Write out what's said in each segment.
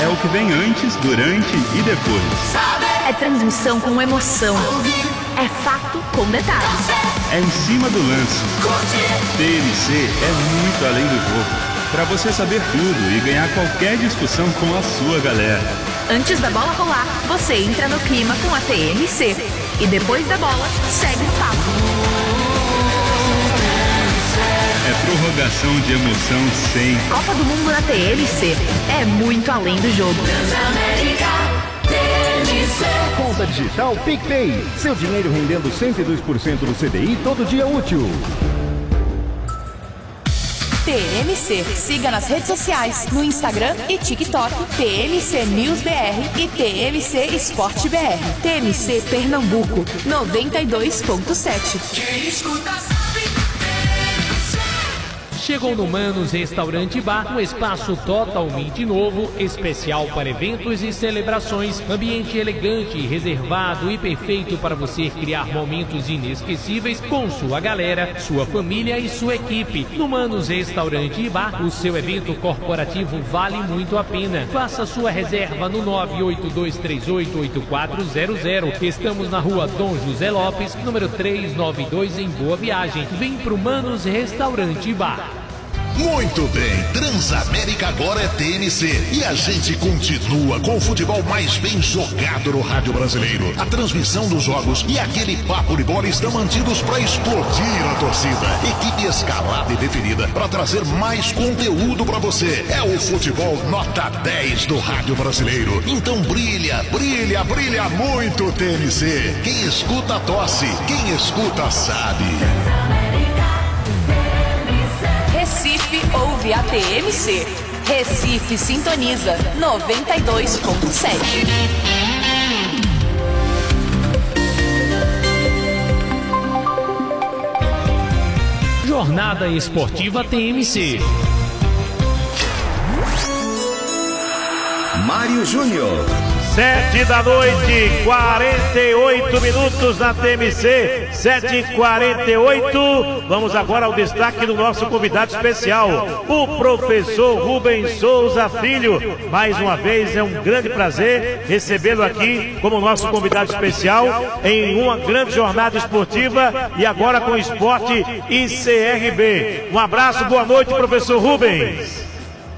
É o que vem antes, durante e depois. É transmissão com emoção. É fato com detalhes. É em cima do lance. TMC é muito além do jogo. Para você saber tudo e ganhar qualquer discussão com a sua galera. Antes da bola rolar, você entra no clima com a TMC. E depois da bola, segue o papo. É prorrogação de emoção sem. Copa do Mundo na TMC. É muito além do jogo. Conta digital PicPay. Seu dinheiro rendendo 102% do CDI todo dia útil. TMC. Siga nas redes sociais, no Instagram e TikTok, TMC News BR e TMC Esporte BR. TMC Pernambuco, 92.7. Quem escuta Chegou no Manos Restaurante e Bar, um espaço totalmente novo, especial para eventos e celebrações, ambiente elegante, reservado e perfeito para você criar momentos inesquecíveis com sua galera, sua família e sua equipe. No Manos Restaurante e Bar, o seu evento corporativo vale muito a pena. Faça sua reserva no 982388400. Estamos na rua Dom José Lopes, número 392, em Boa Viagem. Vem pro Manos Restaurante e Bar. Muito bem, Transamérica agora é TMC e a gente continua com o futebol mais bem jogado no rádio brasileiro. A transmissão dos jogos e aquele papo de bola estão mantidos para explodir a torcida. Equipe escalada e definida para trazer mais conteúdo para você. É o futebol nota 10 do rádio brasileiro. Então brilha, brilha, brilha muito TMC. Quem escuta tosse, quem escuta sabe. Recife ouve a TMC. Recife sintoniza 92.7. Jornada Esportiva TMC. Mário Júnior. 7h, 48 minutos na TMC, 7h48. Vamos agora ao destaque do nosso convidado especial, o professor Rubens Souza Filho. Mais uma vez é um grande prazer recebê-lo aqui como nosso convidado especial em uma grande jornada esportiva e agora com esporte e CRB. Um abraço, boa noite, professor Rubens.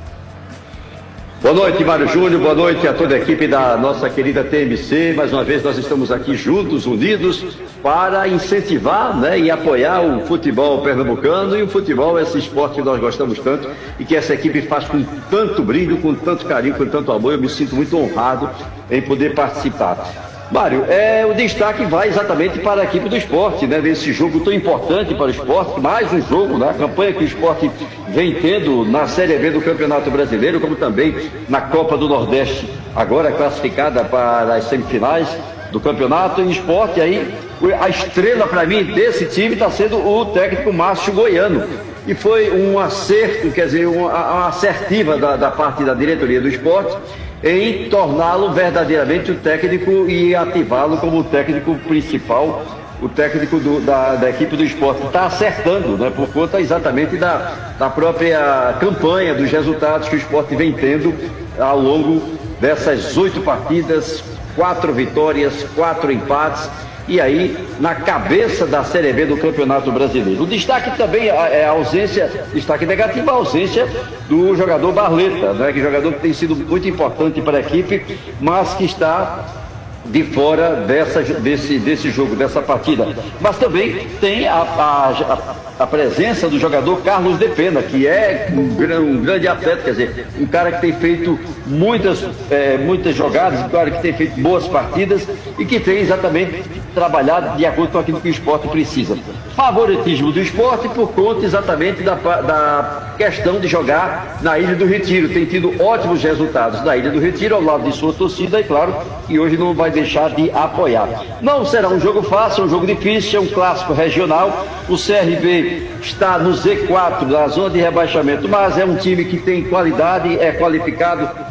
Boa noite, Mário Júnior, boa noite a toda a equipe da nossa querida TMC. Mais uma vez nós estamos aqui juntos, unidos, para incentivar, né, e apoiar o futebol pernambucano e o futebol, esse esporte que nós gostamos tanto e que essa equipe faz com tanto brilho, com tanto carinho, com tanto amor. Eu me sinto muito honrado em poder participar. Mário, o destaque vai exatamente para a equipe do esporte, né? Nesse jogo tão importante para o esporte, mais um jogo, né? A campanha que o esporte vem tendo na Série B do Campeonato Brasileiro, como também na Copa do Nordeste, agora classificada para as semifinais do campeonato. E o esporte aí, a estrela para mim desse time está sendo o técnico Márcio Goiano. E foi um acerto, quer dizer, uma assertiva da parte da diretoria do esporte, em torná-lo verdadeiramente o técnico e ativá-lo como o técnico principal, o técnico da equipe do esporte. Está acertando, né, por conta exatamente da própria campanha, dos resultados que o esporte vem tendo ao longo dessas 8 partidas, 4 vitórias, 4 empates, e aí na cabeça da Série B do Campeonato Brasileiro. O destaque também é a ausência, destaque negativo, a ausência do jogador Barleta, né, que é um jogador que tem sido muito importante para a equipe, mas que está de fora desse jogo, dessa partida. Mas também tem a presença do jogador Carlos de Pena, que é um grande atleta, quer dizer, um cara que tem feito muitas jogadas, um cara que tem feito boas partidas e que tem exatamente trabalhado de acordo com aquilo que o esporte precisa. Favoritismo do esporte por conta exatamente da questão de jogar na Ilha do Retiro. Tem tido ótimos resultados na Ilha do Retiro, ao lado de sua torcida, e claro, e hoje não vai deixar de apoiar. Não será um jogo fácil, é um jogo difícil, é um clássico regional. O CRB está no Z4, na zona de rebaixamento, mas é um time que tem qualidade, é qualificado,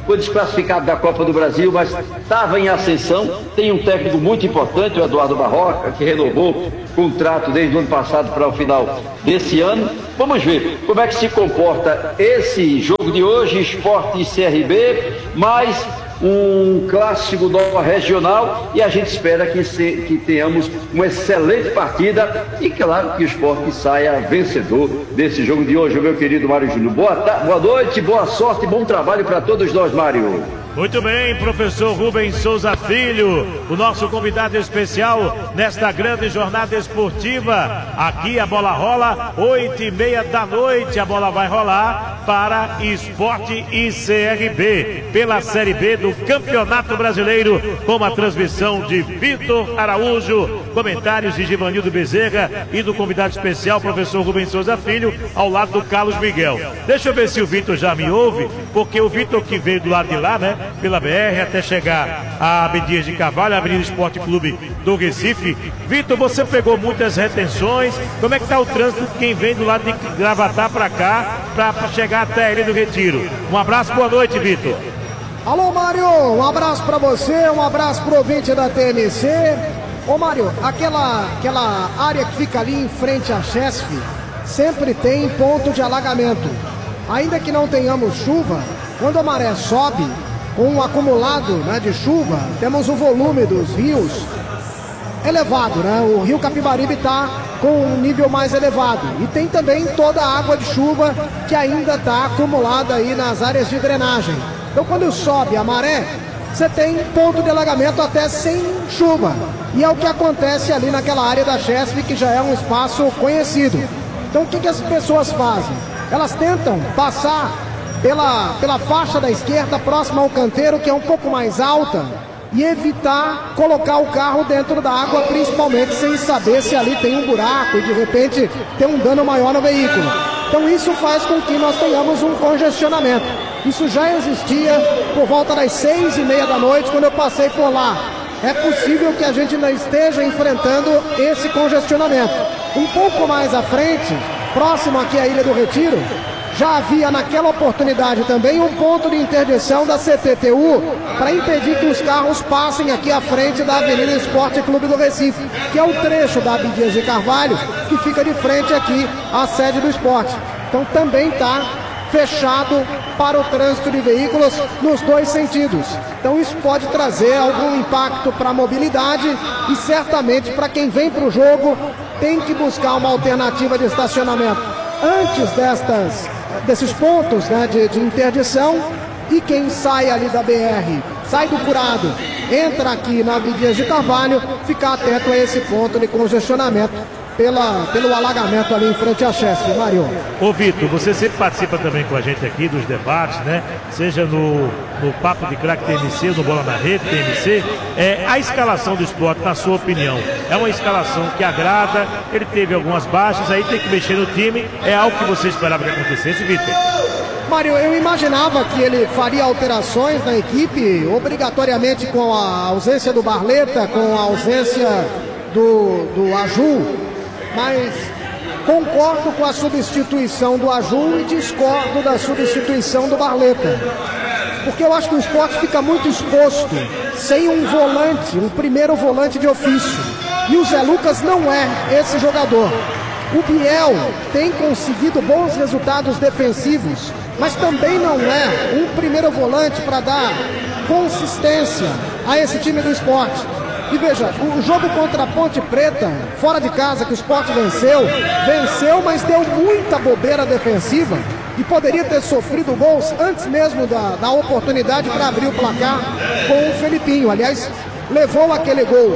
foi desclassificado da Copa do Brasil, mas estava em ascensão. Tem um técnico muito importante, o Eduardo Barroca, que renovou o contrato desde o ano passado para o final desse ano. Vamos ver como é que se comporta esse jogo de hoje, Sport e CRB, mais um clássico do regional, e a gente espera que tenhamos uma excelente partida e claro que o Sport saia vencedor desse jogo de hoje, meu querido Mário Júnior. Boa noite, boa sorte, bom trabalho para todos nós, Mário. Muito bem, professor Rubens Souza Filho, o nosso convidado especial nesta grande jornada esportiva. Aqui a bola rola, 8h30 da noite, a bola vai rolar para Sport e CRB, pela Série B do Campeonato Brasileiro, com a transmissão de Vitor Araújo, comentários de Givanildo Bezerra e do convidado especial, professor Rubens Souza Filho, ao lado do Carlos Miguel. Deixa eu ver se o Vitor já me ouve, porque o Vitor que veio do lado de lá, né? Pela BR até chegar a Abdias de Carvalho, a Avenida Esporte Clube do Recife. Vitor, você pegou muitas retenções. Como é que está o trânsito quem vem do lado de Gravatá para cá, para chegar até a Ilha do Retiro? Um abraço, boa noite, Vitor. Alô, Mário, um abraço para você, um abraço pro ouvinte da TMC. Ô, Mário, aquela área que fica ali em frente à Chesf sempre tem ponto de alagamento. Ainda que não tenhamos chuva, quando a maré sobe, com um acumulado, né, de chuva, temos o volume dos rios elevado, né? O rio Capibaribe está com um nível mais elevado. E tem também toda a água de chuva que ainda está acumulada aí nas áreas de drenagem. Então quando sobe a maré, você tem ponto de alagamento até sem chuva. E é o que acontece ali naquela área da Chesf, que já é um espaço conhecido. Então o que as pessoas fazem? Elas tentam passar pela faixa da esquerda, próxima ao canteiro, que é um pouco mais alta, e evitar colocar o carro dentro da água, principalmente sem saber se ali tem um buraco e de repente tem um dano maior no veículo. Então isso faz com que nós tenhamos um congestionamento. Isso já existia por volta das 6h30 da noite, quando eu passei por lá. É possível que a gente ainda esteja enfrentando esse congestionamento. Um pouco mais à frente, próximo aqui à Ilha do Retiro, já havia naquela oportunidade também um ponto de interdição da CTTU para impedir que os carros passem aqui à frente da Avenida Esporte Clube do Recife, que é o trecho da Abdias de Carvalho que fica de frente aqui à sede do esporte. Então também está fechado para o trânsito de veículos nos dois sentidos. Então isso pode trazer algum impacto para a mobilidade e certamente para quem vem para o jogo tem que buscar uma alternativa de estacionamento antes desses pontos, né, de interdição, e quem sai ali da BR, sai do Curado, entra aqui na Abdias de Carvalho, ficar atento a esse ponto de congestionamento pelo alagamento ali em frente à Chesf, Mário. Ô Vitor, você sempre participa também com a gente aqui dos debates, né? Seja no Papo de Craque TMC, no Bola na Rede TMC. A escalação do Sport, na sua opinião, é uma escalação que agrada? Ele teve algumas baixas, aí tem que mexer no time. É algo que você esperava que acontecesse, Vitor? Mário, eu imaginava que ele faria alterações na equipe, obrigatoriamente com a ausência do Barleta, com a ausência do Aju, mas concordo com a substituição do Aju e discordo da substituição do Barleta, porque eu acho que o Sport fica muito exposto sem um volante, um primeiro volante de ofício, e o Zé Lucas não é esse jogador. O Biel tem conseguido bons resultados defensivos, mas também não é um primeiro volante para dar consistência a esse time do Sport. E veja, o jogo contra a Ponte Preta, fora de casa, que o Sport venceu, mas deu muita bobeira defensiva e poderia ter sofrido gols antes mesmo da oportunidade para abrir o placar com o Felipinho. Aliás, levou aquele gol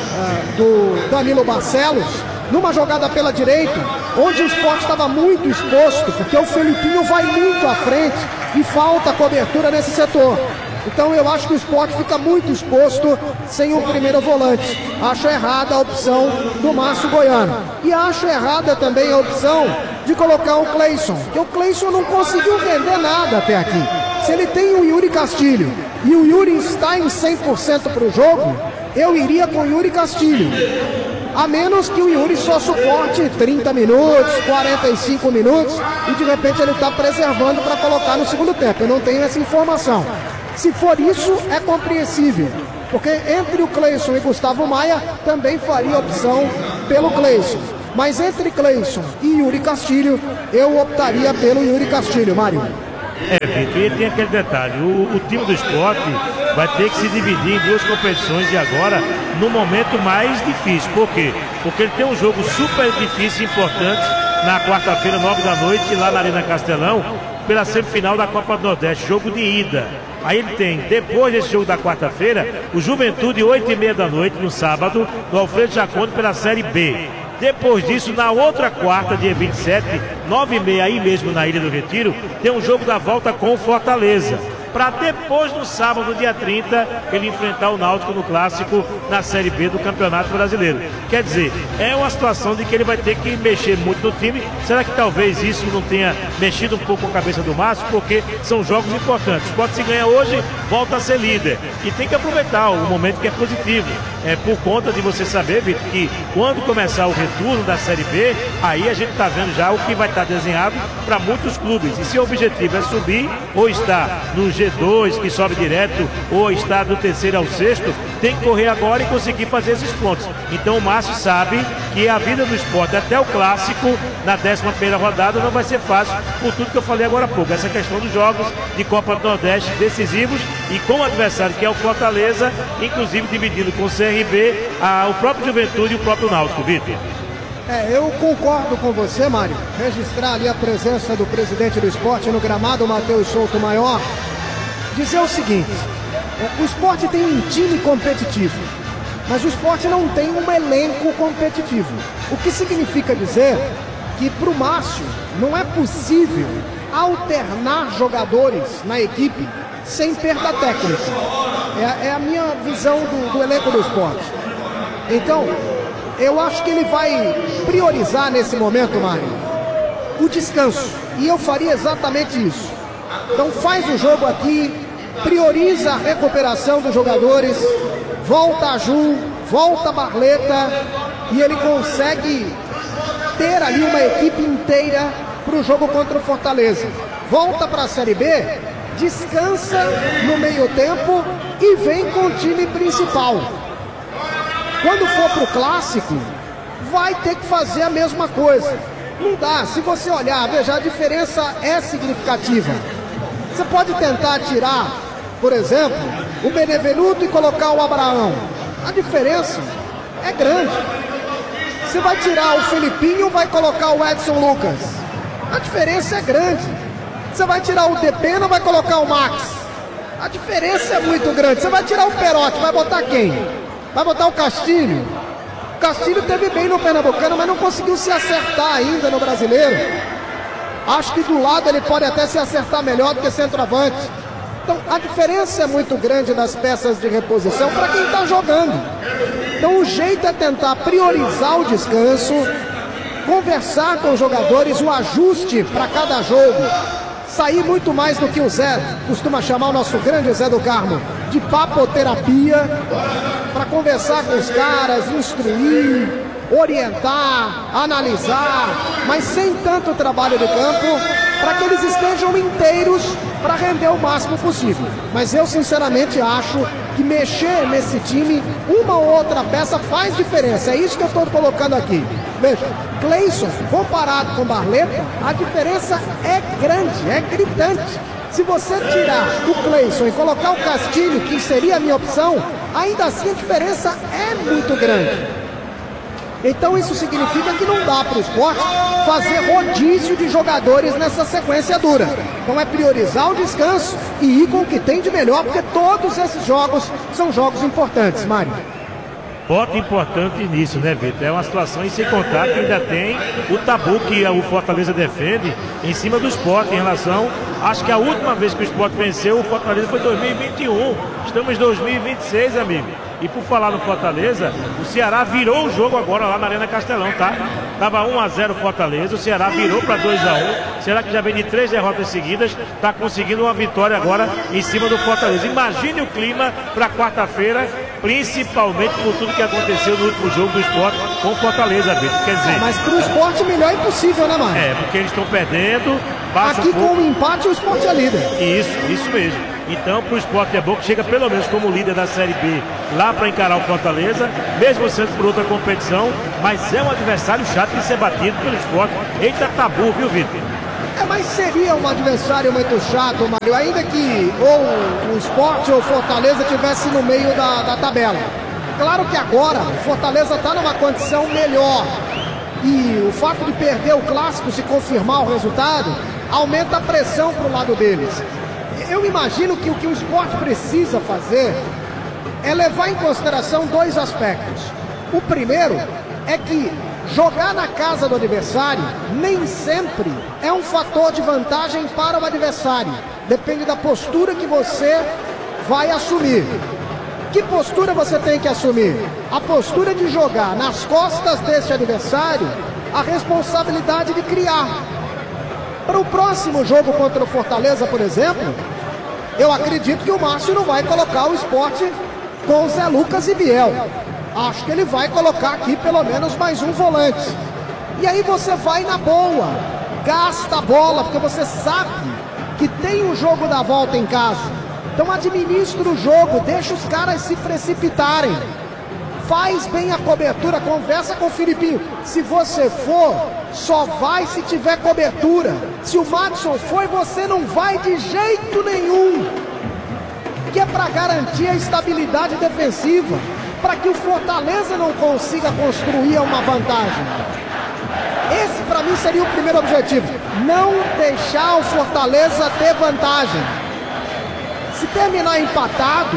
do Danilo Barcelos numa jogada pela direita, onde o Sport estava muito exposto, porque o Felipinho vai muito à frente e falta cobertura nesse setor. Então eu acho que o Sport fica muito exposto sem um primeiro volante. Acho errada a opção do Márcio Goiano. E acho errada também a opção de colocar o Cleison, porque o Cleison não conseguiu render nada até aqui. Se ele tem o Yuri Castilho e o Yuri está em 100% para o jogo, eu iria com o Yuri Castilho. A menos que o Yuri só suporte 30 minutos, 45 minutos e de repente ele está preservando para colocar no segundo tempo. Eu não tenho essa informação. Se for isso, é compreensível. Porque entre o Cleison e Gustavo Maia, também faria opção pelo Cleison. Mas entre Cleison e Yuri Castilho, eu optaria pelo Yuri Castilho, Mário. Vitor, e tem aquele detalhe, o time do Sport vai ter que se dividir em duas competições e agora no momento mais difícil. Por quê? Porque ele tem um jogo super difícil e importante na quarta-feira, 9 da noite, lá na Arena Castelão, pela semifinal da Copa do Nordeste, jogo de ida. Aí ele tem, depois desse jogo da quarta-feira, o Juventude, 8h30 da noite, no sábado, no Alfredo Jaconi, pela Série B. Depois disso, na outra quarta, dia 27, 9h30, aí mesmo na Ilha do Retiro, tem um jogo da volta com o Fortaleza. Para depois, no sábado, dia 30, ele enfrentar o Náutico no Clássico na Série B do Campeonato Brasileiro. Quer dizer, é uma situação de que ele vai ter que mexer muito no time. Será que talvez isso não tenha mexido um pouco com a cabeça do Márcio? Porque são jogos importantes. Pode se ganhar hoje, volta a ser líder. E tem que aproveitar o momento que é positivo. É por conta de você saber, Vitor, que quando começar o retorno da Série B, aí a gente está vendo já o que vai estar desenhado para muitos clubes. E se o objetivo é subir, ou estar no G2, que sobe direto, ou estar do terceiro ao sexto, tem que correr agora e conseguir fazer esses pontos. Então o Márcio sabe que a vida do Sport até o Clássico, na 11ª rodada, não vai ser fácil, por tudo que eu falei agora há pouco. Essa questão dos jogos de Copa do Nordeste decisivos e com o adversário que é o Fortaleza, inclusive dividindo com o CRB, o próprio Juventude e o próprio Náutico, Vitor. Eu concordo com você, Mário. Registrar ali a presença do presidente do Sport no gramado, Matheus Souto Maior. Dizer o seguinte, o Sport tem um time competitivo, mas o Sport não tem um elenco competitivo. O que significa dizer que para o Márcio não é possível alternar jogadores na equipe sem perda técnica. É a minha visão do elenco do Sport. Então, eu acho que ele vai priorizar nesse momento, Mário, o descanso. E eu faria exatamente isso. Então faz o jogo aqui, prioriza a recuperação dos jogadores, volta a Ju, volta a Barleta, e ele consegue ter ali uma equipe inteira para o jogo contra o Fortaleza. Volta para a Série B, descansa no meio tempo e vem com o time principal. Quando for para o Clássico, vai ter que fazer a mesma coisa. Não dá, se você olhar, veja, a diferença é significativa. Você pode tentar tirar, por exemplo, o Benevenuto e colocar o Abraão. A diferença é grande. Você vai tirar o Felipinho ou vai colocar o Edson Lucas? A diferença é grande. Você vai tirar o Depena ou vai colocar o Max? A diferença é muito grande. Você vai tirar o Perotti, vai botar quem? Vai botar o Castilho? O Castilho teve bem no Pernambucano, mas não conseguiu se acertar ainda no Brasileiro. Acho que do lado ele pode até se acertar melhor do que centroavante. Então a diferença é muito grande das peças de reposição para quem está jogando. Então o jeito é tentar priorizar o descanso, conversar com os jogadores, o ajuste para cada jogo. Sair muito mais do que o Zé costuma chamar, o nosso grande Zé do Carmo, de papoterapia, para conversar com os caras, instruir, orientar, analisar, mas sem tanto trabalho de campo, para que eles estejam inteiros para render o máximo possível. Mas eu sinceramente acho que mexer nesse time, uma ou outra peça faz diferença. É isso que eu estou colocando aqui. Veja, Cleison, comparado com Barleta, a diferença é grande, é gritante. Se você tirar o Cleison e colocar o Castilho, que seria a minha opção, ainda assim a diferença é muito grande. Então isso significa que não dá para o Sport fazer rodízio de jogadores nessa sequência dura. Então é priorizar o descanso e ir com o que tem de melhor, porque todos esses jogos são jogos importantes, Mário. Voto importante nisso, né, Vitor? É uma situação, e sem contar que ainda tem o tabu que o Fortaleza defende em cima do Sport em relação... Acho que a última vez que o Sport venceu o Fortaleza foi em 2021. Estamos em 2026, amigo. E por falar no Fortaleza, o Ceará virou o jogo agora lá na Arena Castelão, tá? Tava 1-0 Fortaleza, o Ceará virou para 2-1. Será que já vem de 3 derrotas seguidas? Tá conseguindo uma vitória agora em cima do Fortaleza. Imagine o clima para quarta-feira, principalmente por tudo que aconteceu no último jogo do Sport com o Fortaleza, Vitor. Quer dizer... Mas pro Sport melhor é impossível, né, Mário? Porque eles estão perdendo. Aqui com o empate o Sport é líder. Isso mesmo. Então, para o Sport é bom que chega pelo menos como líder da Série B lá para encarar o Fortaleza, mesmo sendo por outra competição, mas é um adversário chato de ser batido pelo Sport. Eita tabu, viu, Vitor? Mas seria um adversário muito chato, Mário, ainda que ou o Sport ou o Fortaleza estivesse no meio da tabela. Claro que agora o Fortaleza está numa condição melhor e o fato de perder o clássico, se confirmar o resultado, aumenta a pressão para o lado deles. Eu imagino que o que o Sport precisa fazer é levar em consideração dois aspectos. O primeiro é que jogar na casa do adversário nem sempre é um fator de vantagem para o adversário. Depende da postura que você vai assumir. Que postura você tem que assumir? A postura de jogar nas costas desse adversário a responsabilidade de criar. Para o próximo jogo contra o Fortaleza, por exemplo, eu acredito que o Márcio não vai colocar o Sport com o Zé Lucas e Biel. Acho que ele vai colocar aqui pelo menos mais um volante. E aí você vai na boa, gasta a bola, porque você sabe que tem o jogo da volta em casa. Então administra o jogo, deixa os caras se precipitarem. Faz bem a cobertura, conversa com o Filipinho. Se você for, só vai se tiver cobertura. Se o Madison for, você não vai de jeito nenhum. Que é para garantir a estabilidade defensiva, para que o Fortaleza não consiga construir uma vantagem. Esse para mim seria o primeiro objetivo, não deixar o Fortaleza ter vantagem. Se terminar empatado,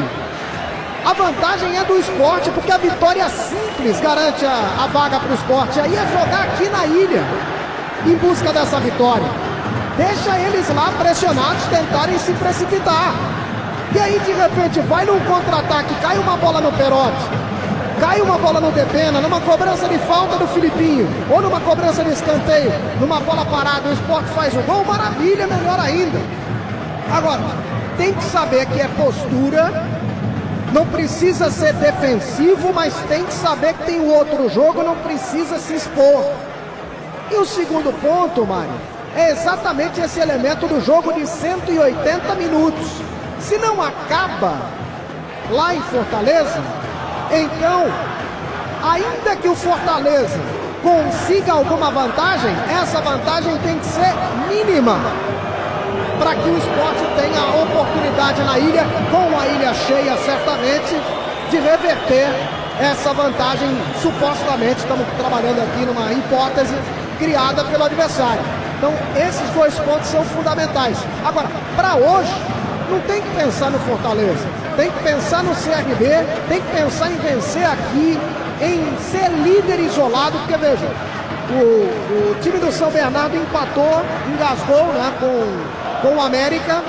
a vantagem é do Sport, porque a vitória simples garante a vaga para o Sport. Aí é jogar aqui na ilha em busca dessa vitória. Deixa eles lá pressionados tentarem se precipitar. E aí de repente vai num contra-ataque, cai uma bola no Perotti, cai uma bola no Depena, numa cobrança de falta do Filipinho, ou numa cobrança de escanteio, numa bola parada, o Sport faz o gol, maravilha, melhor ainda. Agora, tem que saber que é postura, não precisa ser defensivo, mas tem que saber que tem o outro jogo, não precisa se expor. E o segundo ponto, Mário, é exatamente esse elemento do jogo de 180 minutos. Se não acaba lá em Fortaleza, então, ainda que o Fortaleza consiga alguma vantagem, essa vantagem tem que ser mínima, para que o Sport tenha a oportunidade na ilha, com a ilha cheia certamente, de reverter essa vantagem, supostamente, estamos trabalhando aqui numa hipótese criada pelo adversário. Então, esses dois pontos são fundamentais. Agora, para hoje, não tem que pensar no Fortaleza, tem que pensar no CRB, tem que pensar em vencer aqui, em ser líder isolado, porque veja, o time do São Bernardo empatou, engasgou, né, com o América,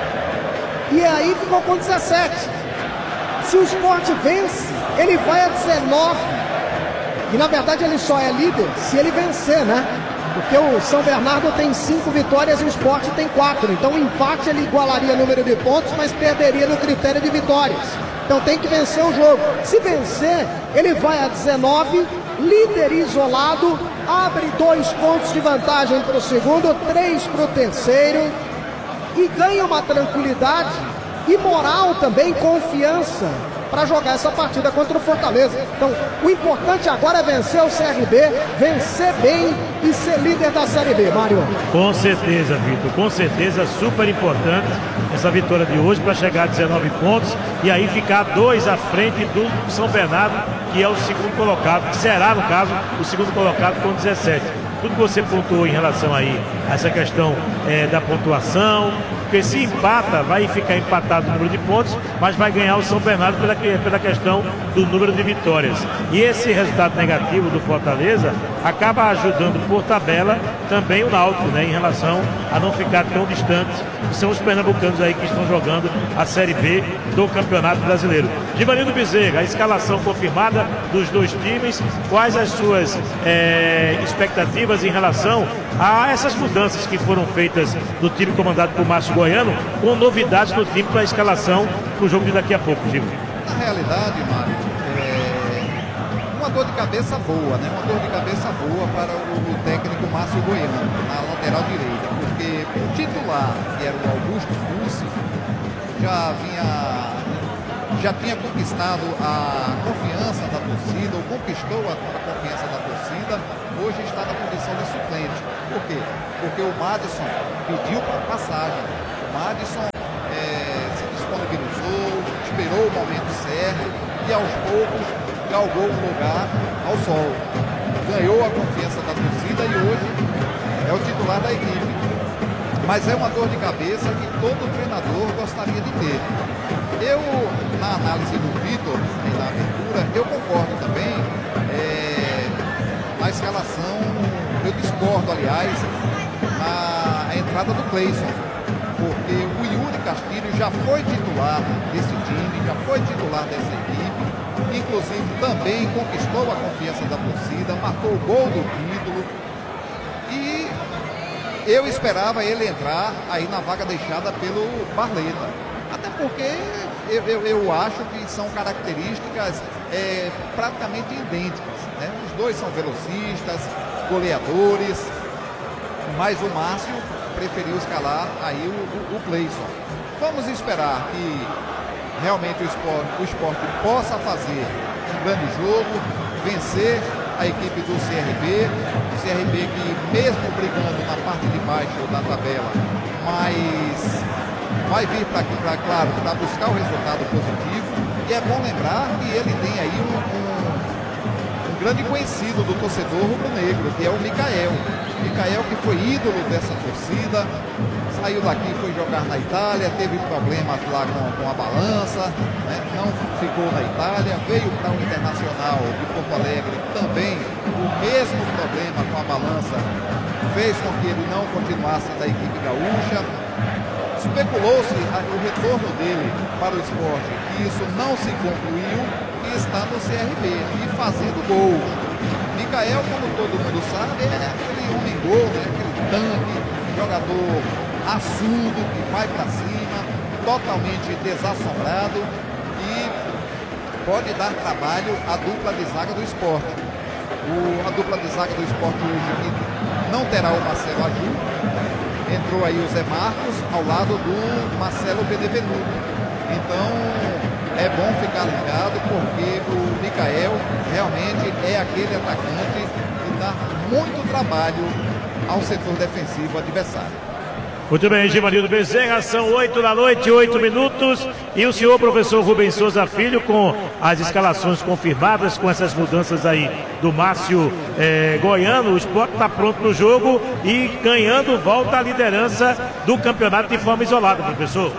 e aí ficou com 17. Se o Sport vence, ele vai a 19, e na verdade ele só é líder se ele vencer, né? Porque o São Bernardo tem 5 vitórias e o Sport tem 4. Então o empate ele igualaria o número de pontos, mas perderia no critério de vitórias. Então tem que vencer o jogo. Se vencer, ele vai a 19, líder isolado, abre 2 pontos de vantagem para o segundo, 3 para o terceiro, e ganha uma tranquilidade e moral também, confiança, para jogar essa partida contra o Fortaleza. Então, o importante agora é vencer o CRB, vencer bem e ser líder da Série B, Mário. Com certeza, Vitor, com certeza, super importante essa vitória de hoje para chegar a 19 pontos e aí ficar 2 à frente do São Bernardo, que é o segundo colocado, que será, no caso, o segundo colocado com 17. Tudo que você pontuou em relação aí a essa questão da pontuação, porque se empata, vai ficar empatado o número de pontos, mas vai ganhar o São Bernardo pela questão do número de vitórias. E esse resultado negativo do Fortaleza acaba ajudando por tabela também o Náutico, né, em relação a não ficar tão distante, que são os pernambucanos aí que estão jogando a Série B do Campeonato Brasileiro. Givanildo Bezerra, a escalação confirmada dos 2 times, quais as suas expectativas em relação a essas mudanças que foram feitas no time comandado por Márcio Goiano, com novidades no time para a escalação para o jogo de daqui a pouco, Giva? Na realidade, Mário, uma dor de cabeça boa, né? Uma dor de cabeça boa para o técnico Márcio Goiano, na lateral direita, porque o titular, que era o Augusto Pulse, já tinha conquistado a confiança da torcida, ou conquistou a confiança da torcida, hoje está na condição de suplente. Por quê? Porque o Madison pediu passagem. O Madison se disponibilizou, esperou o momento certo e aos poucos galgou um lugar ao sol. Ganhou a confiança da torcida e hoje é o titular da equipe. Mas é uma dor de cabeça que todo treinador gostaria de ter. Eu, na análise do Vitor e na abertura, eu concordo também na escalação, eu discordo, aliás, na entrada do Cleison, porque o Yuri Castilho já foi titular desse time, já foi titular dessa equipe, inclusive também conquistou a confiança da torcida, marcou o gol do título e eu esperava ele entrar aí na vaga deixada pelo Barleta. Até porque eu acho que são características praticamente idênticas, né? Os dois são velocistas, goleadores, mas o Márcio preferiu escalar aí o Cleison. Vamos esperar que realmente o esporte possa fazer um grande jogo, vencer a equipe do CRB. O CRB que mesmo brigando na parte de baixo da tabela, mas vai vir para buscar o resultado positivo. E é bom lembrar que ele tem aí um grande conhecido do torcedor rubro-negro, que é o Micael. Micael que foi ídolo dessa torcida, saiu daqui, foi jogar na Itália, teve problemas lá com a balança, né? Não ficou na Itália, veio para o Internacional de Porto Alegre, também o mesmo problema com a balança fez com que ele não continuasse da equipe gaúcha. Especulou-se o retorno dele para o esporte, e isso não se concluiu, e está no CRB e fazendo gols. Micael, como todo mundo sabe, é aquele homem gol, né? Aquele tanque, jogador assudo, que vai para cima, totalmente desassombrado, e pode dar trabalho à dupla de zaga do esporte. A dupla de zaga do esporte hoje não terá o Marcelo Aju. Entrou aí o Zé Marcos ao lado do Marcelo Benevenuto. Então é bom ficar ligado, porque o Micael realmente é aquele atacante que dá muito trabalho ao setor defensivo adversário. Muito bem, Givanildo Bezerra, são 8 da noite, 8 minutos, e o senhor professor Rubens Souza Filho, com as escalações confirmadas, com essas mudanças aí do Márcio Goiano, o Sport está pronto no jogo e ganhando volta à liderança do campeonato de forma isolada, professor.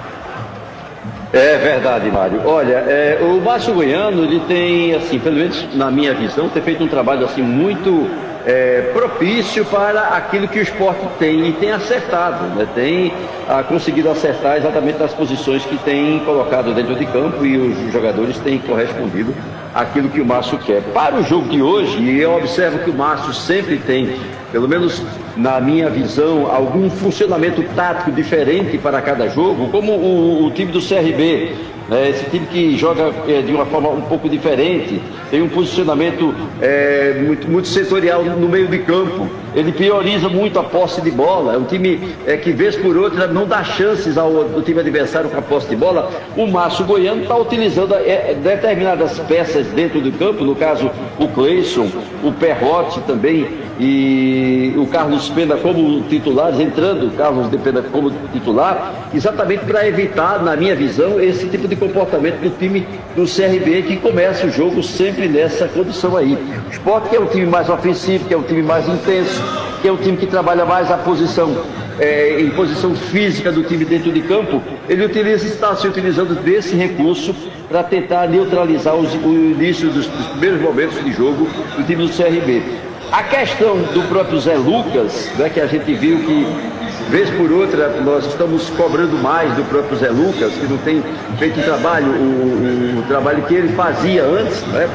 É verdade, Mário. Olha, o Márcio Goiano, ele tem, assim, pelo menos na minha visão, tem feito um trabalho assim muito propício para aquilo que o esporte tem e tem acertado, né? Tem conseguido acertar exatamente nas posições que tem colocado dentro de campo, e os jogadores têm correspondido àquilo que o Márcio quer. Para o jogo de hoje, eu observo que o Márcio sempre tem, pelo menos na minha visão, algum funcionamento tático diferente para cada jogo, como o time do CRB, né? Esse time que joga de uma forma um pouco diferente, tem um posicionamento muito setorial no meio de campo, ele prioriza muito a posse de bola, é um time que vez por outra não dá chances ao time adversário com a posse de bola. O Márcio Goiano está utilizando determinadas peças dentro do campo, no caso o Cleison, o Perrotti também, e o Carlos Pena como titulares, entrando o Carlos de Pena como titular, exatamente para evitar, na minha visão, esse tipo de comportamento do time do CRB, que começa o jogo sempre nessa condição aí. O Sport, que é o time mais ofensivo, que é o time mais intenso, que é o time que trabalha mais a posição, em posição física do time dentro de campo, ele está se utilizando desse recurso para tentar neutralizar o início dos primeiros momentos de jogo do time do CRB. A questão do próprio Zé Lucas, né, que a gente viu que, vez por outra, nós estamos cobrando mais do próprio Zé Lucas, que não tem feito o trabalho que ele fazia antes, né?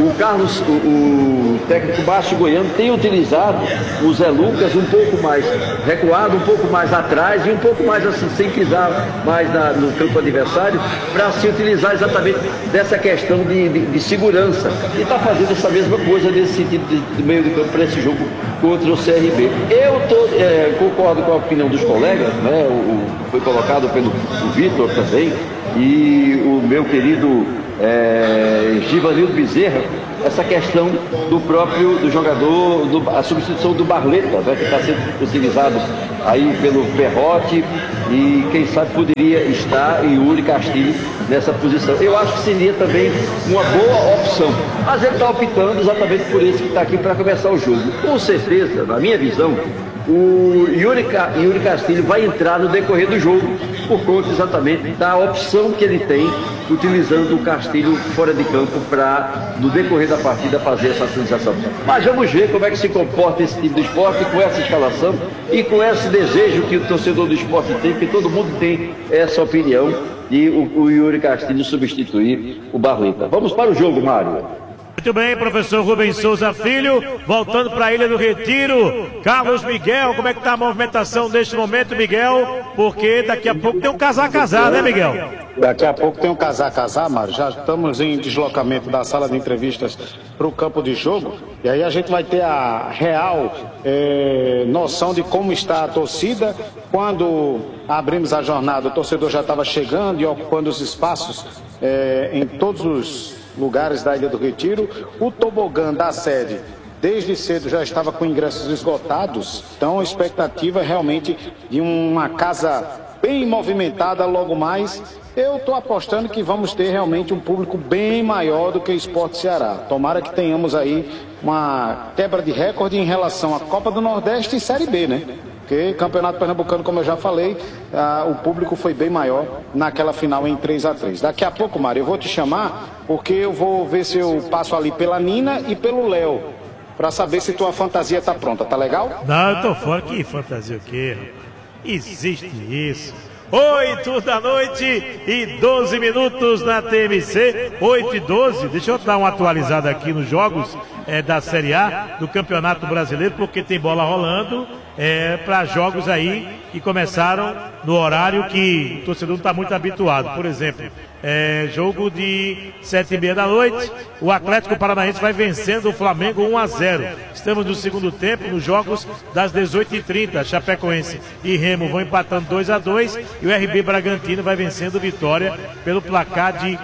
O técnico Márcio Goiano tem utilizado o Zé Lucas um pouco mais recuado, um pouco mais atrás e um pouco mais assim, sem pisar mais no campo adversário, para se utilizar exatamente dessa questão de segurança. E está fazendo essa mesma coisa nesse sentido de meio de campo para esse jogo contra o CRB. Eu concordo com a opinião dos colegas, né? Foi colocado pelo Vitor também, e o meu querido Givanildo Bezerra, essa questão do jogador, a substituição do Barleta, né, que está sendo utilizado aí pelo Ferrotti, e quem sabe poderia estar Yuri Castilho nessa posição. Eu acho que seria também uma boa opção, mas ele está optando exatamente por esse que está aqui para começar o jogo. Com certeza, na minha visão, o Yuri Castilho vai entrar no decorrer do jogo, por conta exatamente da opção que ele tem, utilizando o Castilho fora de campo para, no decorrer da partida, fazer essa finalização. Mas vamos ver como é que se comporta esse time do esporte com essa escalação e com esse desejo que o torcedor do esporte tem, que todo mundo tem essa opinião de o Yuri Castilho substituir o Barleta. Vamos para o jogo, Mário. Muito bem, professor Rubens Souza Filho, voltando para a Ilha do Retiro. Carlos Miguel, como é que está a movimentação neste momento, Miguel? Porque daqui a pouco tem um casar, né, Miguel? Daqui a pouco tem um casar, Mário. Já estamos em deslocamento da sala de entrevistas para o campo de jogo. E aí a gente vai ter a real noção de como está a torcida. Quando abrimos a jornada, o torcedor já estava chegando e ocupando os espaços em todos os lugares da Ilha do Retiro. O tobogã da sede desde cedo já estava com ingressos esgotados, então a expectativa é realmente de uma casa bem movimentada logo mais. Eu estou apostando que vamos ter realmente um público bem maior do que o Sport Ceará. Tomara que tenhamos aí uma quebra de recorde em relação à Copa do Nordeste e Série B, né? Porque Campeonato Pernambucano, como eu já falei, o público foi bem maior naquela final em 3-3. Daqui a pouco, Mário, eu vou te chamar, porque eu vou ver se eu passo ali pela Nina e pelo Léo, para saber se tua fantasia tá pronta, tá legal? Não, eu tô fora. Que fantasia o quê? Existe isso. 8 da noite e 12 minutos na TMC, 8 e 12. Deixa eu dar uma atualizada aqui nos jogos da Série A do Campeonato Brasileiro, porque tem bola rolando para jogos aí que começaram no horário que o torcedor não está muito habituado. Por exemplo, jogo de 7h30 da noite, o Atlético Paranaense vai vencendo o Flamengo 1-0. Estamos no segundo tempo, nos jogos das 18h30, Chapecoense e Remo vão empatando 2-2 e o RB Bragantino vai vencendo Vitória pelo placar de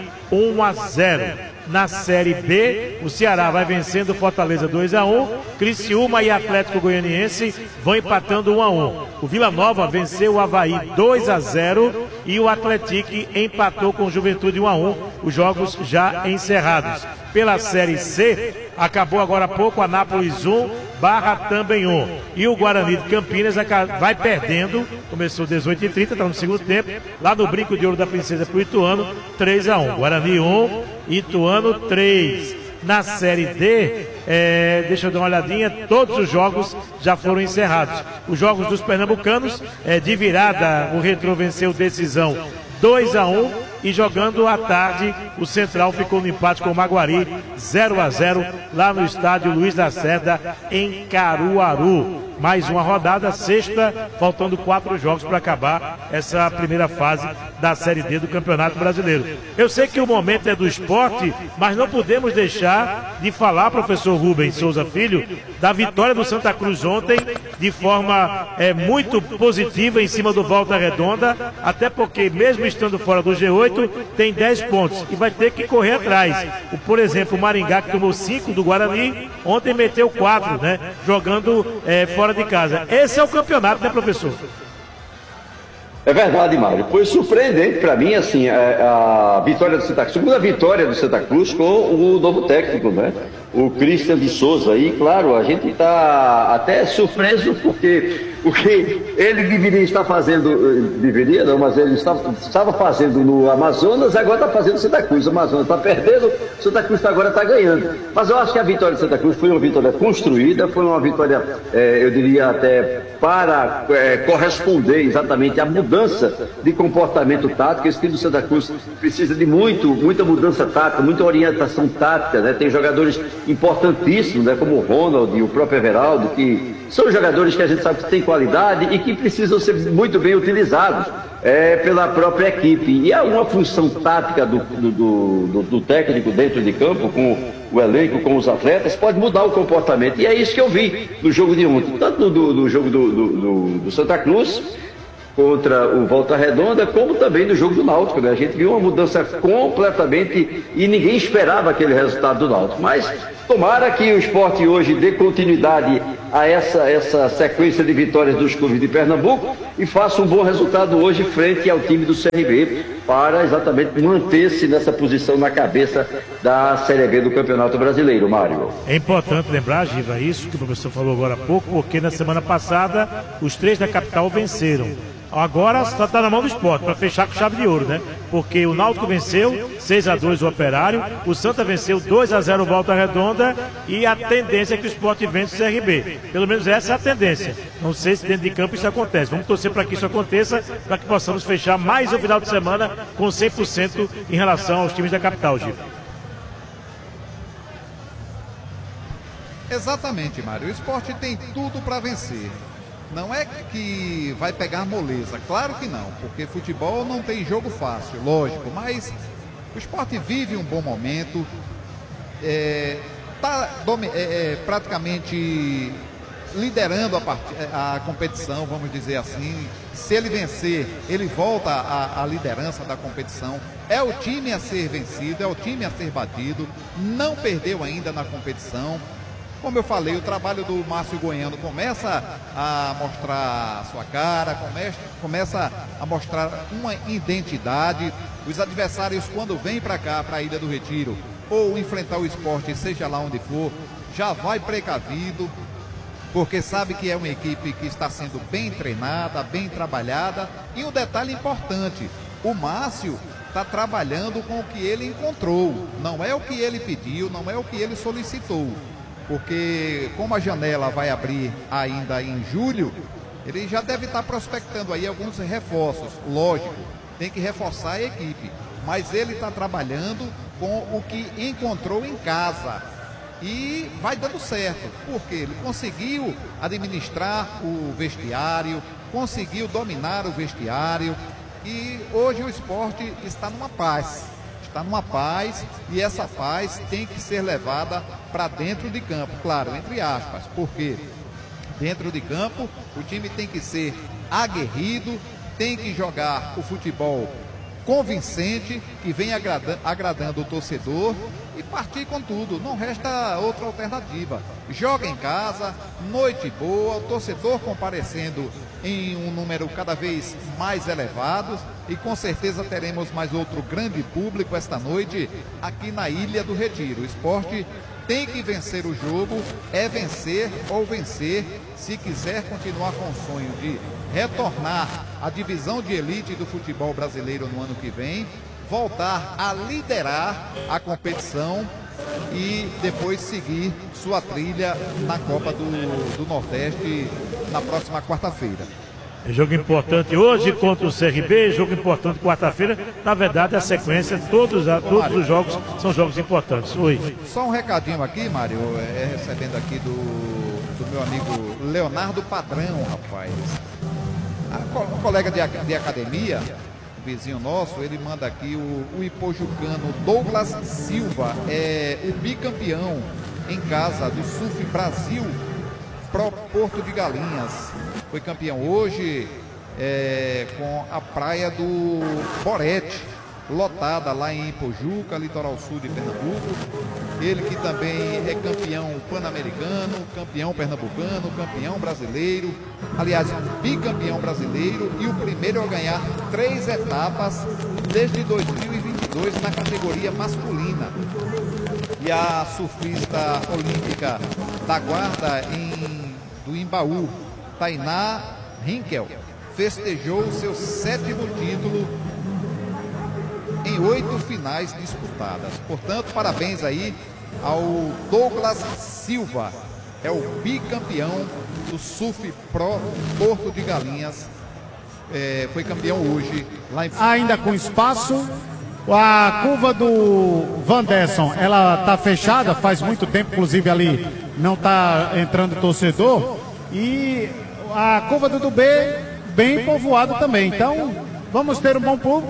1-0. Na Série B, o Ceará vai vencendo Fortaleza 2-1, Criciúma e Atlético Goianiense vão empatando 1-1. O Vila Nova venceu o Avaí 2-0 e o Atlético empatou com o Juventude 1-1, os jogos já encerrados. Pela Série C, acabou agora há pouco, Anápolis 1, Barra também 1. E o Guarani de Campinas vai perdendo, começou 18h30, está no segundo tempo, lá no Brinco de Ouro da Princesa para o Ituano, 3-1. Guarani 1, Ituano 3. Na Série D, deixa eu dar uma olhadinha, todos os jogos já foram encerrados. Os jogos dos pernambucanos, de virada, o Retrô venceu decisão 2-1 e jogando à tarde, o Central ficou no empate com o Maguari, 0-0, lá no estádio Luiz Lacerda, em Caruaru. Mais uma rodada, sexta, faltando 4 jogos para acabar essa primeira fase da Série D do Campeonato Brasileiro. Eu sei que o momento é do esporte, mas não podemos deixar de falar, professor Rubens Souza Filho, da vitória do Santa Cruz ontem, de forma muito positiva em cima do Volta Redonda, até porque mesmo estando fora do G8, tem 10 pontos e vai ter que correr atrás. Por exemplo, o Maringá, que tomou 5 do Guarani, ontem meteu 4, né? Jogando fora de casa. Esse é o campeonato, né, professor? É verdade, Mário. Foi surpreendente para mim, assim, a vitória do Santa Cruz, segunda vitória do Santa Cruz com o novo técnico, né? O Christian de Souza. E, claro, a gente está até surpreso porque o que ele deveria estar fazendo, deveria não, mas ele estava fazendo no Amazonas, agora está fazendo no Santa Cruz. O Amazonas está perdendo, o Santa Cruz agora está ganhando. Mas eu acho que a vitória do Santa Cruz foi uma vitória construída, foi uma vitória, eu diria até, para corresponder exatamente à mudança de comportamento tático. Esse time do Santa Cruz precisa de muita mudança tática, muita orientação tática, né? Tem jogadores importantíssimos, né? Como o Ronald e o próprio Everaldo, que são jogadores que a gente sabe que tem qualidade e que precisam ser muito bem utilizados pela própria equipe. E há uma função tática do técnico dentro de campo, com o elenco, com os atletas, pode mudar o comportamento. E é isso que eu vi no jogo de ontem, tanto no jogo do Santa Cruz contra o Volta Redonda, como também no jogo do Náutico, né? A gente viu uma mudança completamente e ninguém esperava aquele resultado do Náutico. Mas tomara que o Sport hoje dê continuidade a essa sequência de vitórias dos clubes de Pernambuco e faça um bom resultado hoje frente ao time do CRB para exatamente manter-se nessa posição na cabeça da Série B do Campeonato Brasileiro, Mário. É importante lembrar, Giva, isso que o professor falou agora há pouco, porque na semana passada os 3 da capital venceram. Agora está na mão do Sport para fechar com chave de ouro, né? Porque o Náutico venceu 6-2 o Operário, o Santa venceu 2-0 o Volta Redonda e a tendência é que o Sport vence o CRB. Pelo menos essa é a tendência. Não sei se dentro de campo isso acontece. Vamos torcer para que isso aconteça, para que possamos fechar mais um final de semana com 100% em relação aos times da capital, Gil. Exatamente, Mário. O Sport tem tudo para vencer. Não é que vai pegar moleza, claro que não, porque futebol não tem jogo fácil, lógico, mas o Sport vive um bom momento, está praticamente liderando a competição, vamos dizer assim. Se ele vencer, ele volta à liderança da competição. É o time a ser vencido, é o time a ser batido, não perdeu ainda na competição. Como eu falei, o trabalho do Márcio Goiano começa a mostrar sua cara, começa a mostrar uma identidade. Os adversários, quando vêm para cá, para a Ilha do Retiro, ou enfrentar o Sport, seja lá onde for, já vai precavido, porque sabe que é uma equipe que está sendo bem treinada, bem trabalhada. E um detalhe importante, o Márcio está trabalhando com o que ele encontrou, não é o que ele pediu, não é o que ele solicitou. Porque como a janela vai abrir ainda em julho, ele já deve estar prospectando aí alguns reforços. Lógico, tem que reforçar a equipe, mas ele está trabalhando com o que encontrou em casa e vai dando certo, porque ele conseguiu administrar o vestiário, conseguiu dominar o vestiário e hoje o Sport está numa paz. Está numa paz e essa paz tem que ser levada para dentro de campo, claro, entre aspas, porque dentro de campo o time tem que ser aguerrido, tem que jogar o futebol convincente, que vem agradando o torcedor e partir com tudo, não resta outra alternativa. Joga em casa, noite boa, o torcedor comparecendo em um número cada vez mais elevado e com certeza teremos mais outro grande público esta noite aqui na Ilha do Retiro. O Sport tem que vencer o jogo, é vencer ou vencer se quiser continuar com o sonho de retornar à divisão de elite do futebol brasileiro no ano que vem, voltar a liderar a competição e depois seguir sua trilha na Copa do Nordeste na próxima quarta-feira. Jogo importante hoje contra o CRB, jogo importante quarta-feira. Na verdade, a sequência, todos os jogos são jogos importantes. Oi. Só um recadinho aqui, Mário, recebendo aqui do meu amigo Leonardo Padrão, rapaz. Um colega de academia, vizinho nosso, ele manda aqui o ipojucano Douglas Silva, o bicampeão em casa do Surf Brasil Pro Porto de Galinhas. Foi campeão hoje com a praia do Borete, lotada lá em Ipojuca, litoral sul de Pernambuco. Ele que também é campeão pan-americano, campeão pernambucano, campeão brasileiro, aliás, bicampeão brasileiro e o primeiro a ganhar 3 etapas desde 2022 na categoria masculina. E a surfista olímpica da guarda do Imbaú, Tainá Hinkel, festejou seu 7º título em 8 finais disputadas. Portanto, parabéns aí ao Douglas Silva, é o bicampeão do Surf Pro Porto de Galinhas. Foi campeão hoje lá em... Ainda com espaço, a curva do Vanderson, ela tá fechada faz muito tempo, inclusive ali não tá entrando torcedor, e a curva do B bem povoada também, então vamos ter um bom público.